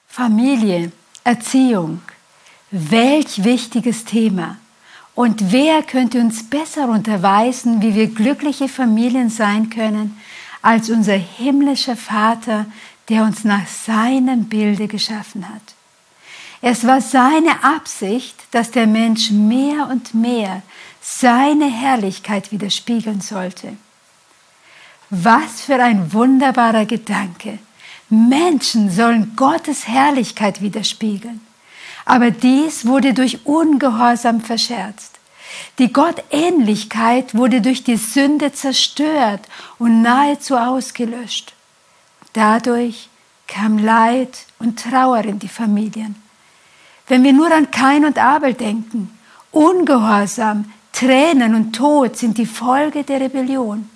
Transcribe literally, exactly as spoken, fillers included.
Familie, Erziehung, welch wichtiges Thema. Und wer könnte uns besser unterweisen, wie wir glückliche Familien sein können, als unser himmlischer Vater, der uns nach seinem Bilde geschaffen hat. Es war seine Absicht, dass der Mensch mehr und mehr seine Herrlichkeit widerspiegeln sollte. Was für ein wunderbarer Gedanke! Menschen sollen Gottes Herrlichkeit widerspiegeln. Aber dies wurde durch Ungehorsam verscherzt. Die Gottähnlichkeit wurde durch die Sünde zerstört und nahezu ausgelöscht. Dadurch kam Leid und Trauer in die Familien. Wenn wir nur an Kain und Abel denken, Ungehorsam, Tränen und Tod sind die Folge der Rebellion.